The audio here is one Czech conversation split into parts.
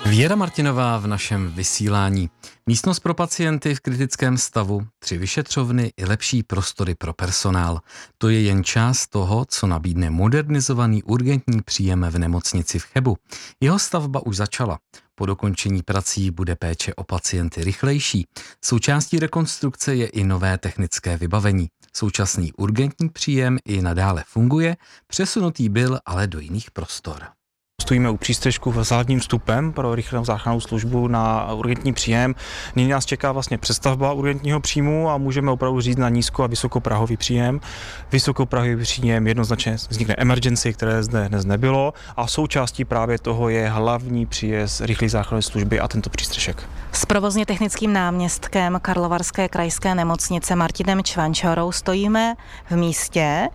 Věra Martinová v našem vysílání. Místnost pro pacienty v kritickém stavu, 3 vyšetřovny i lepší prostory pro personál. To je jen část toho, co nabídne modernizovaný urgentní příjem v nemocnici v Chebu. Jeho stavba už začala. Po dokončení prací bude péče o pacienty rychlejší. Součástí rekonstrukce je i nové technické vybavení. Současný urgentní příjem i nadále funguje, přesunutý byl ale do jiných prostor. Stojíme u přístřešku s hlavním vstupem pro rychlou záchrannou službu na urgentní příjem. Nyní nás čeká vlastně přestavba urgentního příjmu a můžeme opravdu říct na nízko- a vysokoprahový příjem. Vysokoprahový příjem jednoznačně vznikne emergency, které zde dnes nebylo, a součástí právě toho je hlavní příjezd rychlé záchranné služby a tento přístřešek. S provozně technickým náměstkem Karlovarské krajské nemocnice Martinem Čvančorou stojíme v místě,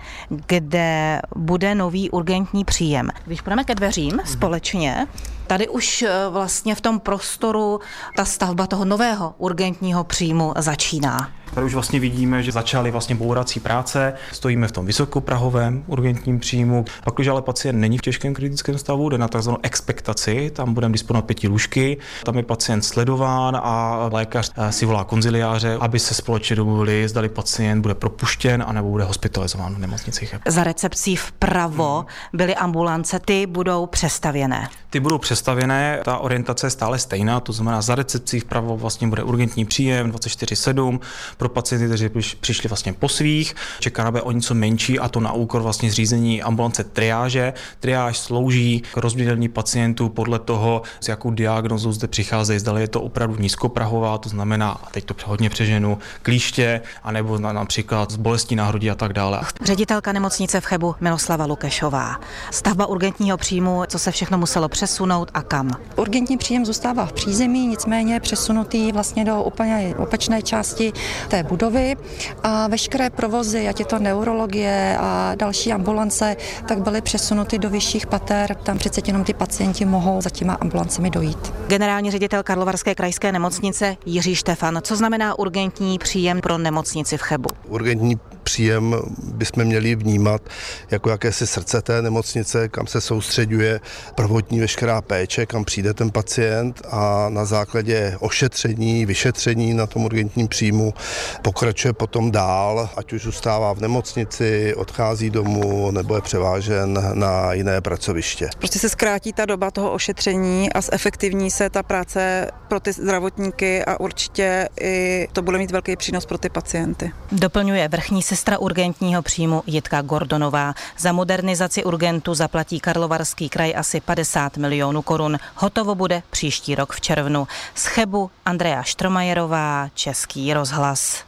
kde bude nový urgentní příjem. Když půjdeme ke dveřím společně, tady už vlastně v tom prostoru ta stavba toho nového urgentního příjmu začíná. Tady už vlastně vidíme, že začaly vlastně bourací práce, stojíme v tom vysokoprahovém urgentním příjmu. Pak, když ale pacient není v těžkém kritickém stavu, jde na takzvanou expektaci, tam budeme disponovat 5 lůžky, tam je pacient sledován a lékař si volá konziliáře, aby se společně domluvili, zdali pacient bude propuštěn anebo bude hospitalizován v nemocnici. Za recepcí vpravo byly ambulance, ty budou přestavěné. Ty budou přestavěné, ta orientace je stále stejná, to znamená za recepcí vpravo vlastně bude urgentní příjem 24/7 pro pacienty, kteří přišli vlastně po svých. Čeká o něco menší, a to na úkor vlastně zřízení ambulance triáže. Triáž slouží k rozdělení pacientů podle toho, s jakou diagnózou zde přicházejí. Zdali je to opravdu nízkoprahová, to znamená, a teď to hodně přeženu, klíště, anebo například z bolestí na hrudi a tak dále. Ředitelka nemocnice v Chebu Miloslava Lukešová. Stavba urgentního příjmu, co se všechno muselo přesunout a kam? Urgentní příjem zůstává v přízemí, nicméně přesunutý vlastně do úplně opačné části té budovy, a veškeré provozy, ať je to neurologie a další ambulance, tak byly přesunuty do vyšších pater. Tam přece jenom ty pacienti mohou za těma ambulancemi dojít. Generální ředitel Karlovarské krajské nemocnice Jiří Štefan. Co znamená urgentní příjem pro nemocnici v Chebu? Urgentní příjem bychom měli vnímat jako jakési srdce té nemocnice, kam se soustředuje prvotní veškerá péče, kam přijde ten pacient, a na základě ošetření, vyšetření na tom urgentním příjmu pokračuje potom dál, ať už zůstává v nemocnici, odchází domů nebo je převážen na jiné pracoviště. Prostě se zkrátí ta doba toho ošetření a zefektivní se ta práce pro ty zdravotníky a určitě i to bude mít velký přínos pro ty pacienty. Doplňuje vrchní sestra urgentního příjmu Jitka Gordonová. Za modernizaci urgentu zaplatí Karlovarský kraj asi 50 milionů korun. Hotovo bude příští rok v červnu. Z Chebu Andrea Štromajerová, Český rozhlas.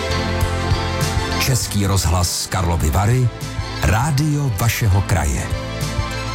Český rozhlas Karlovy Vary, rádio vašeho kraje.